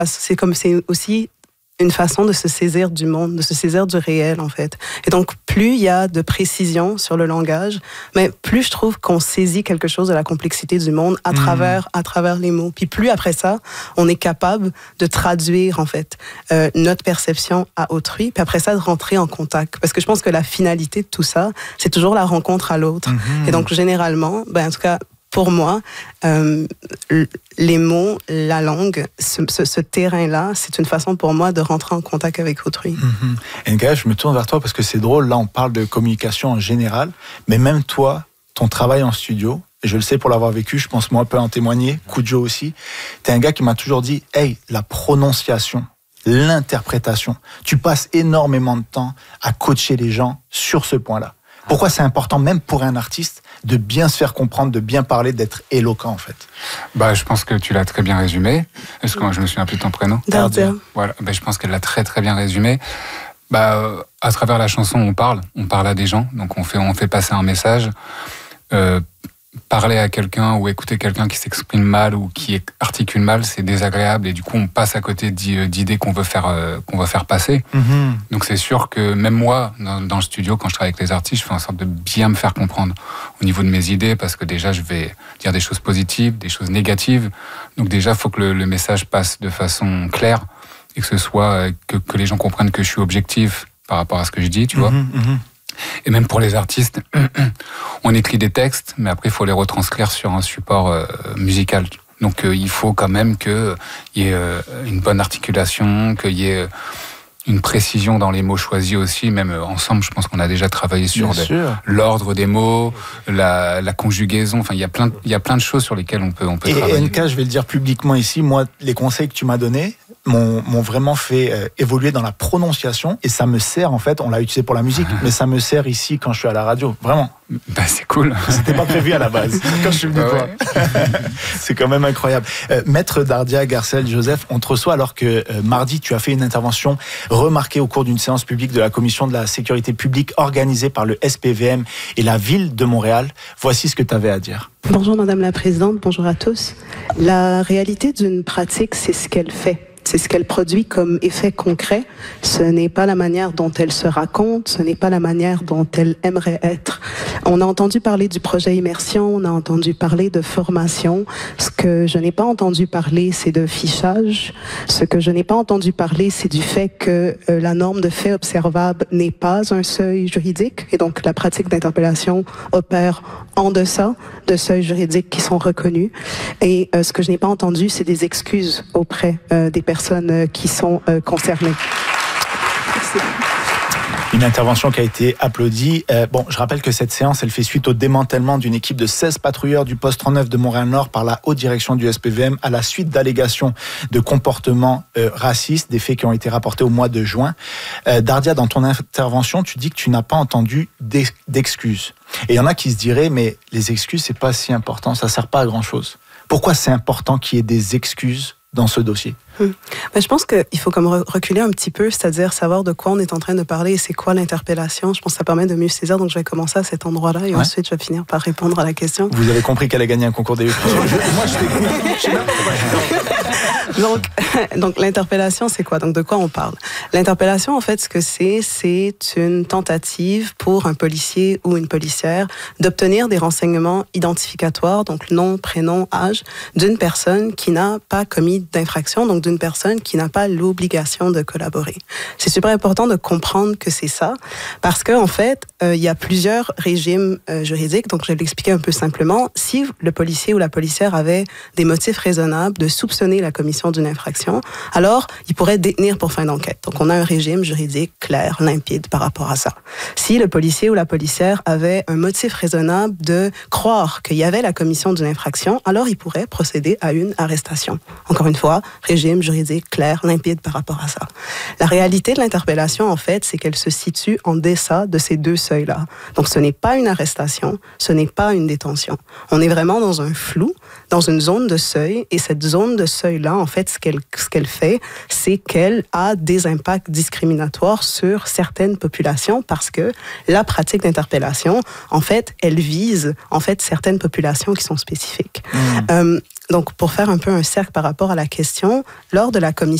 c'est aussi une façon de se saisir du monde, de se saisir du réel, en fait. Et donc, plus il y a de précision sur le langage, mais plus je trouve qu'on saisit quelque chose de la complexité du monde à travers les mots. Puis plus, après ça, on est capable de traduire, en fait, notre perception à autrui, puis après ça, de rentrer en contact. Parce que je pense que la finalité de tout ça, c'est toujours la rencontre à l'autre. Et donc, généralement, en tout cas, pour moi, les mots, la langue, ce terrain-là, c'est une façon pour moi de rentrer en contact avec autrui. Nka, je me tourne vers toi parce que c'est drôle, là on parle de communication en général, mais même toi, ton travail en studio, et je le sais pour l'avoir vécu, je pense moi peut en témoigner, Koujo aussi, t'es un gars qui m'a toujours dit, hey, la prononciation, l'interprétation, tu passes énormément de temps à coacher les gens sur ce point-là. Pourquoi c'est important, même pour un artiste, de bien se faire comprendre, de bien parler, d'être éloquent, en fait? Je pense que tu l'as très bien résumé. Est-ce que moi, je me souviens plus de ton prénom? Dardia. Voilà. Je pense qu'elle l'a très, très bien résumé. À travers la chanson, on parle à des gens. Donc, on fait passer un message. Parler à quelqu'un ou écouter quelqu'un qui s'exprime mal ou qui articule mal, c'est désagréable et du coup on passe à côté d'idées qu'on veut faire passer. Donc c'est sûr que même moi dans le studio quand je travaille avec les artistes, je fais en sorte de bien me faire comprendre au niveau de mes idées parce que déjà je vais dire des choses positives, des choses négatives. Donc déjà il faut que le message passe de façon claire et que ce soit que les gens comprennent que je suis objectif par rapport à ce que je dis, tu vois. Et même pour les artistes, on écrit des textes, mais après il faut les retranscrire sur un support musical. Donc il faut quand même qu'il y ait une bonne articulation, qu'il y ait une précision dans les mots choisis aussi. Même ensemble, je pense qu'on a déjà travaillé sur l'ordre des mots, la conjugaison. Enfin, il y a plein de choses sur lesquelles on peut travailler. Et NK, je vais le dire publiquement ici, moi, les conseils que tu m'as donnés m'ont vraiment fait évoluer dans la prononciation et ça me sert en fait, on l'a utilisé pour la musique, mais ça me sert ici quand je suis à la radio, vraiment. C'est cool. C'était pas prévu à la base quand je suis venu voir. C'est quand même incroyable. Maître Dardia Garcelle Joseph, on te reçoit alors que mardi tu as fait une intervention remarquée au cours d'une séance publique de la commission de la sécurité publique organisée par le SPVM et la ville de Montréal. Voici ce que tu avais à dire. Bonjour Madame la Présidente, bonjour à tous. La réalité d'une pratique, c'est ce qu'elle fait. C'est ce qu'elle produit comme effet concret. Ce n'est pas la manière dont elle se raconte, ce n'est pas la manière dont elle aimerait être. On a entendu parler du projet Immersion, on a entendu parler de formation. Ce que je n'ai pas entendu parler, c'est de fichage. Ce que je n'ai pas entendu parler, c'est du fait que la norme de fait observable n'est pas un seuil juridique. Et donc, la pratique d'interpellation opère en deçà de seuils juridiques qui sont reconnus. Et ce que je n'ai pas entendu, c'est des excuses auprès des personnes qui sont concernées. Merci. Une intervention qui a été applaudie. Je rappelle que cette séance, elle fait suite au démantèlement d'une équipe de 16 patrouilleurs du poste 39 de Montréal-Nord par la haute direction du SPVM à la suite d'allégations de comportements racistes, des faits qui ont été rapportés au mois de juin. Dardia, dans ton intervention, tu dis que tu n'as pas entendu d'excuses. Et il y en a qui se diraient, mais les excuses, c'est pas si important, ça sert pas à grand-chose. Pourquoi c'est important qu'il y ait des excuses dans ce dossier? Je pense qu'il faut comme reculer un petit peu, c'est-à-dire savoir de quoi on est en train de parler et c'est quoi l'interpellation. Je pense que ça permet de mieux saisir, donc je vais commencer à cet endroit-là et ensuite je vais finir par répondre à la question. Vous avez compris qu'elle a gagné un concours des Moi, je t'écoute. Donc l'interpellation, c'est quoi? Donc de quoi on parle? L'interpellation, en fait, ce que c'est une tentative pour un policier ou une policière d'obtenir des renseignements identificatoires, donc nom, prénom, âge, d'une personne qui n'a pas commis d'infraction, donc d'une personne qui n'a pas l'obligation de collaborer. C'est super important de comprendre que c'est ça, parce qu'en fait, il y a plusieurs régimes juridiques, donc je vais l'expliquer un peu simplement. Si le policier ou la policière avait des motifs raisonnables de soupçonner la commission d'une infraction, alors il pourrait détenir pour fin d'enquête. Donc on a un régime juridique clair, limpide par rapport à ça. Si le policier ou la policière avait un motif raisonnable de croire qu'il y avait la commission d'une infraction, alors il pourrait procéder à une arrestation. Encore une fois, régime juridique clair, limpide par rapport à ça. La réalité de l'interpellation, en fait, c'est qu'elle se situe en deçà de ces deux seuils-là. Donc, ce n'est pas une arrestation, ce n'est pas une détention. On est vraiment dans un flou, dans une zone de seuil. Et cette zone de seuil-là, en fait, ce qu'elle fait, c'est qu'elle a des impacts discriminatoires sur certaines populations parce que la pratique d'interpellation, en fait, elle vise, en fait, certaines populations qui sont spécifiques. Donc, pour faire un peu un cercle par rapport à la question, lors de la commission